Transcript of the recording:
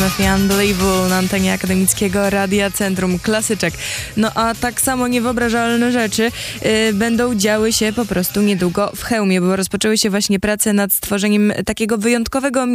Unbelievable na antenie akademickiego Radia Centrum Klasyczek. No a tak samo niewyobrażalne rzeczy będą działy się po prostu niedługo w Chełmie, bo rozpoczęły się właśnie prace nad stworzeniem takiego wyjątkowego